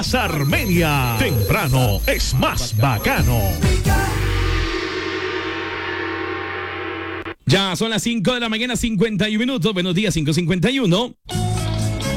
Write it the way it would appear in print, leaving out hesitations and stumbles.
Casa Armenia. Temprano es más bacano. Ya son las 5 de la mañana, 51 minutos. Buenos días, 5:51.